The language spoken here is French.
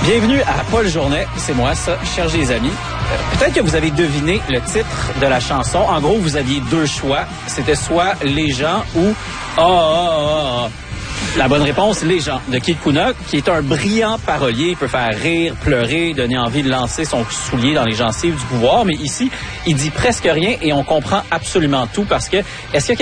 Bienvenue à Paul Journet, c'est moi ça, chers les amis. Peut-être que vous avez deviné le titre de la chanson. En gros, vous aviez deux choix. C'était soit Les gens ou Ah. La bonne réponse, Les gens, de Kid Kuna, qui est un brillant parolier. Il peut faire rire, pleurer, donner envie de lancer son soulier dans les gencives du pouvoir. Mais ici, il dit presque rien et on comprend absolument tout parce que est-ce qu'il y a